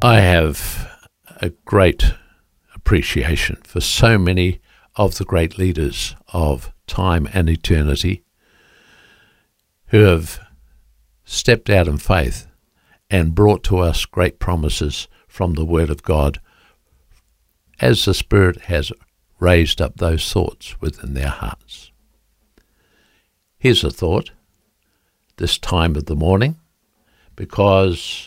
I have a great appreciation for so many of the great leaders of time and eternity who have stepped out in faith and brought to us great promises from the Word of God as the Spirit has raised up those thoughts within their hearts. Here's a thought this time of the morning, because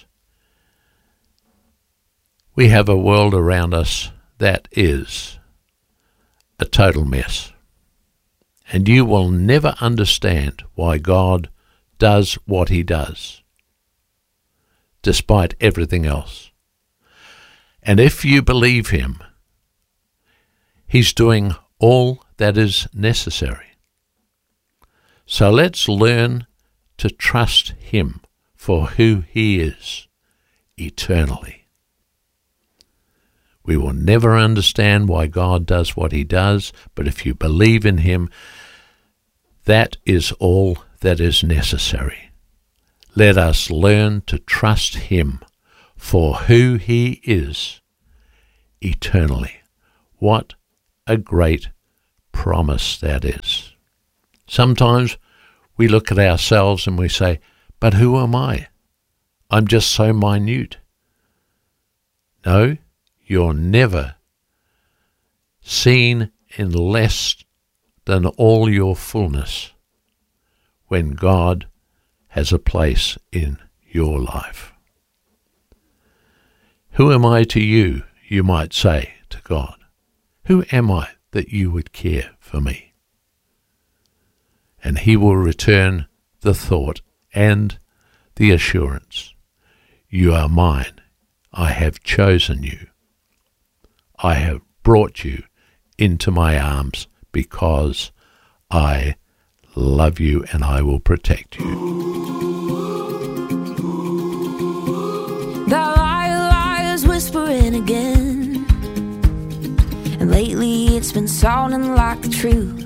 we have a world around us that is a total mess. And you will never understand why God does what he does, despite everything else. And if you believe him, he's doing all that is necessary. So let's learn to trust him for who he is eternally. We will never understand why God does what he does, but if you believe in him, that is all that is necessary. Let us learn to trust him for who he is eternally. What a great promise that is. Sometimes we look at ourselves and we say, but who am I? I'm just so minute. No, you're never seen in less than all your fullness when God has a place in your life. Who am I to you, you might say to God? Who am I that you would care for me? And he will return the thought and the assurance. You are mine. I have chosen you. I have brought you into my arms because I love you and I will protect you. The liar's whispering again, and lately it's been sounding like the truth.